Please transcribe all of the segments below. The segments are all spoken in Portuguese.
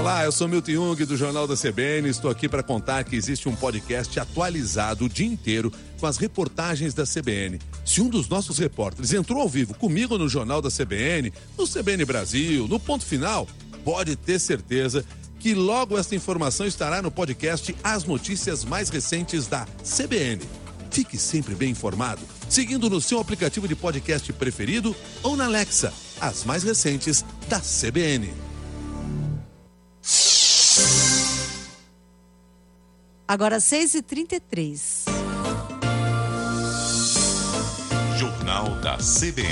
Olá, eu sou Milton Jung do Jornal da CBN. Estou aqui para contar que existe um podcast atualizado o dia inteiro com as reportagens da CBN. Se um dos nossos repórteres entrou ao vivo comigo no Jornal da CBN, no CBN Brasil, no Ponto Final, pode ter certeza que logo esta informação estará no podcast As Notícias Mais Recentes da CBN. Fique sempre bem informado, seguindo no seu aplicativo de podcast preferido ou na Alexa, as mais recentes da CBN. Agora 6h33. Jornal da CBN.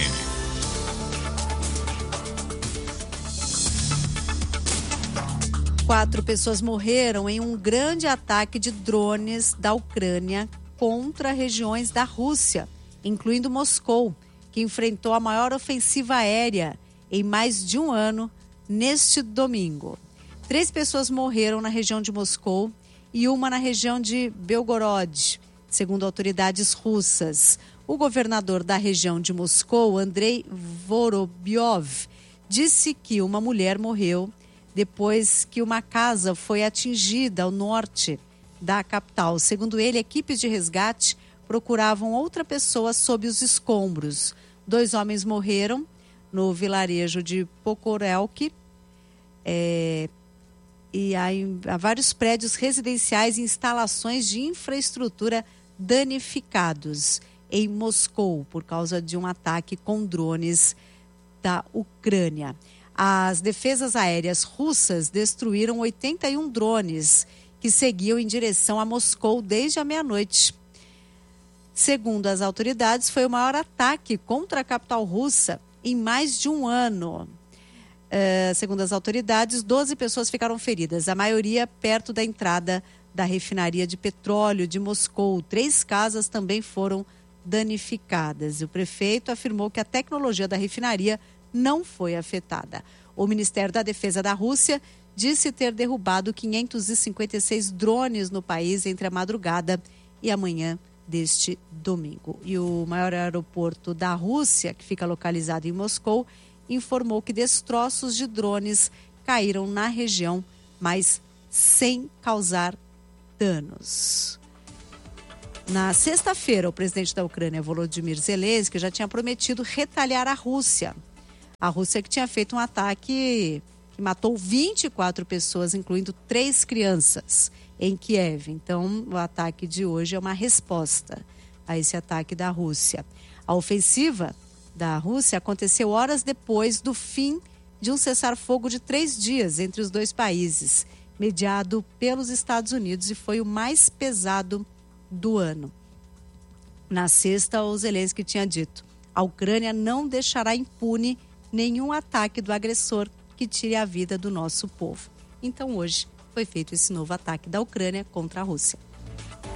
Quatro pessoas morreram em um grande ataque de drones da Ucrânia contra regiões da Rússia, incluindo Moscou, que enfrentou a maior ofensiva aérea em mais de um ano neste domingo. 3 pessoas morreram na região de Moscou e uma na região de Belgorod, segundo autoridades russas. O governador da região de Moscou, Andrei Vorobyov, disse que uma mulher morreu depois que uma casa foi atingida ao norte da capital. Segundo ele, equipes de resgate procuravam outra pessoa sob os escombros. 2 homens morreram no vilarejo de Pokorelki, e há vários prédios residenciais e instalações de infraestrutura danificados em Moscou por causa de um ataque com drones da Ucrânia. As defesas aéreas russas destruíram 81 drones que seguiam em direção a Moscou desde a meia-noite. Segundo as autoridades, foi o maior ataque contra a capital russa em mais de um ano. Segundo as autoridades, 12 pessoas ficaram feridas, a maioria perto da entrada da refinaria de petróleo de Moscou. 3 casas também foram danificadas. O prefeito afirmou que a tecnologia da refinaria não foi afetada. O Ministério da Defesa da Rússia disse ter derrubado 556 drones no país entre a madrugada e a manhã deste domingo. E o maior aeroporto da Rússia, que fica localizado em Moscou, informou que destroços de drones caíram na região, mas sem causar danos. Na sexta-feira, o presidente da Ucrânia, Volodymyr Zelensky, já tinha prometido retaliar a Rússia. A Rússia que tinha feito um ataque que matou 24 pessoas, incluindo 3 crianças, em Kiev. Então, o ataque de hoje é uma resposta a esse ataque da Rússia. A ofensiva da Rússia aconteceu horas depois do fim de um cessar-fogo de 3 dias entre os 2 países, mediado pelos Estados Unidos, e foi o mais pesado do ano. Na sexta, o Zelensky tinha dito: a Ucrânia não deixará impune nenhum ataque do agressor que tire a vida do nosso povo. Então hoje foi feito esse novo ataque da Ucrânia contra a Rússia.